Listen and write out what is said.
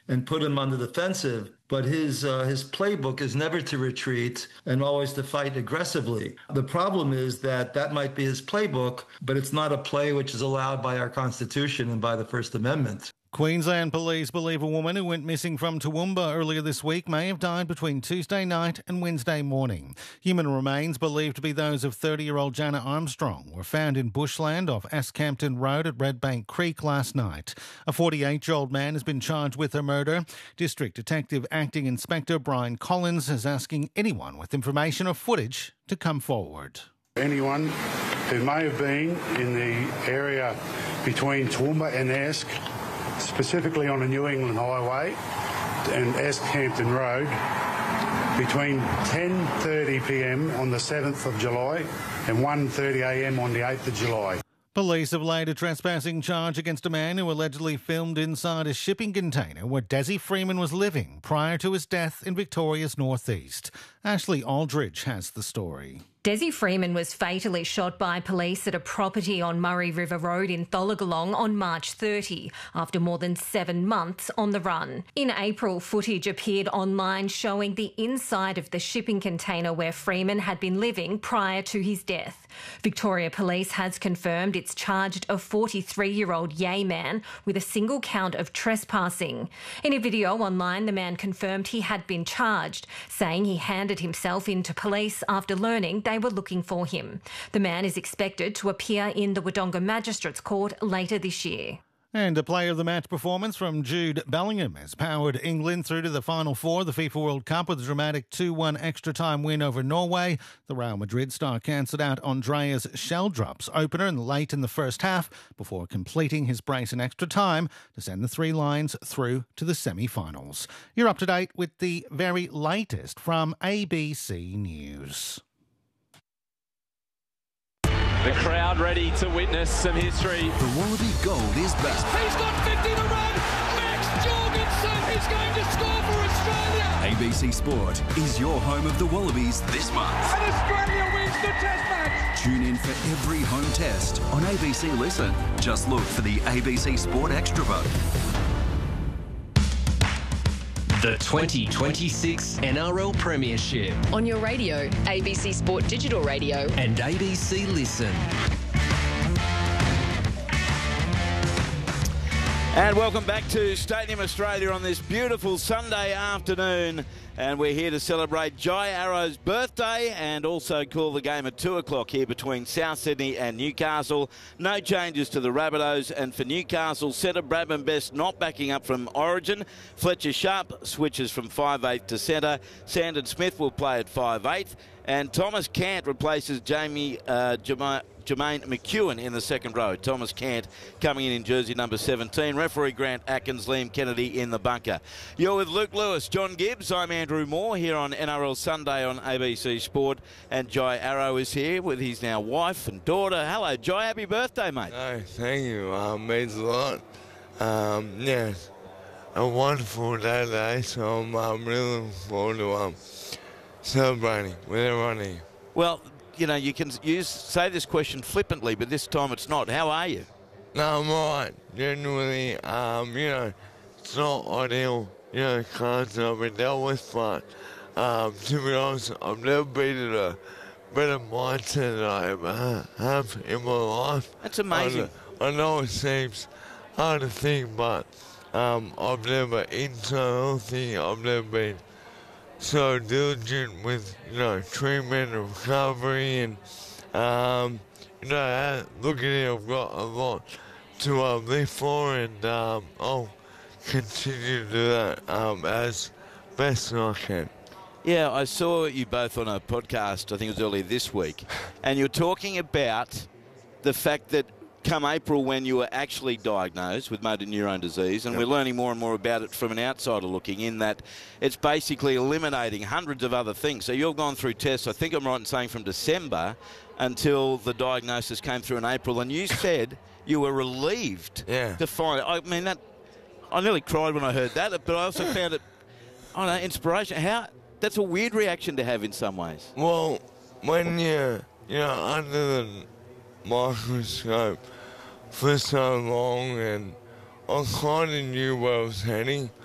and put him on the defensive. But his playbook is never to retreat and always to fight aggressively. The problem is that might be his playbook, but it's not a play which is allowed by our Constitution and by the First Amendment. Queensland police believe a woman who went missing from Toowoomba earlier this week may have died between Tuesday night and Wednesday morning. Human remains believed to be those of 30-year-old Jana Armstrong were found in bushland off Ascampton Road at Redbank Creek last night. A 48-year-old man has been charged with her murder. District Detective Acting Inspector Brian Collins is asking anyone with information or footage to come forward. Anyone who may have been in the area between Toowoomba and Ask, specifically on the New England Highway and Ascampton Road, between 10:30pm on the 7th of July and 1:30am on the 8th of July. Police have laid a trespassing charge against a man who allegedly filmed inside a shipping container where Desi Freeman was living prior to his death in Victoria's northeast. Ashley Aldridge has the story. Desi Freeman was fatally shot by police at a property on Murray River Road in Tholagolong on March 30, after more than 7 months on the run. In April, footage appeared online showing the inside of the shipping container where Freeman had been living prior to his death. Victoria Police has confirmed it's charged a 43-year-old Yay man with a single count of trespassing. In a video online, the man confirmed he had been charged, saying he handed himself in to police after learning they were looking for him. The man is expected to appear in the Wodonga Magistrates Court later this year. And a player of the match performance from Jude Bellingham has powered England through to the Final Four of the FIFA World Cup with a dramatic 2-1 extra-time win over Norway. The Real Madrid star cancelled out Andreas Sheldrop's opener late in the first half before completing his brace in extra time to send the Three Lions through to the semi-finals. You're up to date with the very latest from ABC News. The crowd ready to witness some history. The Wallaby Gold is back. He's got 50 to run. Max Jorgensen is going to score for Australia. ABC Sport is your home of the Wallabies this month. And Australia wins the Test match. Tune in for every home test on ABC Listen. Just look for the ABC Sport Extra vote. The 2026 NRL Premiership. On your radio, ABC Sport Digital Radio. And ABC Listen. And welcome back to Stadium Australia on this beautiful Sunday afternoon. And we're here to celebrate Jai Arrow's birthday and also call the game at 2 o'clock here between South Sydney and Newcastle. No changes to the Rabbitohs, and for Newcastle, centre Bradman Best not backing up from Origin. Fletcher Sharp switches from 5'8" to centre. Sandon Smith will play at 5'8", and Thomas Cant replaces Jermaine McEwen in the second row. Thomas Cant coming in jersey number 17. Referee Grant Atkins, Liam Kennedy in the bunker. You're with Luke Lewis, John Gibbs. I'm Andrew Moore here on NRL Sunday on ABC Sport. And Jai Arrow is here with his now wife and daughter. Hello, Jai. Happy birthday, mate. No, thank you. Means a lot. Yeah, a wonderful day today, so I'm really looking forward to celebrating with everyone here. Well, you know, you can say this question flippantly, but this time it's not. How are you? No, I'm all right. Genuinely, you know, it's not ideal, you know, cards that I've been dealt with, but to be honest, I've never been in a better mindset than I ever have in my life. That's amazing. I know it seems hard to think, but I've never been so healthy. I've never been so diligent with, you know, treatment and recovery, and you know, look at it, I've got a lot to live for, and I'll continue to do that as best as I can. Yeah, I saw you both on a podcast, I think it was earlier this week, and you were talking about the fact that come April, when you were actually diagnosed with motor neurone disease, and we're learning more and more about it from an outsider looking in, that it's basically eliminating hundreds of other things. So you've gone through tests, I think I'm right in saying, from December until the diagnosis came through in April, and you said you were relieved to find it. I mean, I nearly cried when I heard that, but I also found it, I don't know, inspiration. That's a weird reaction to have in some ways. Well, when you're under the microscope for so long, and I kind of knew where I was heading.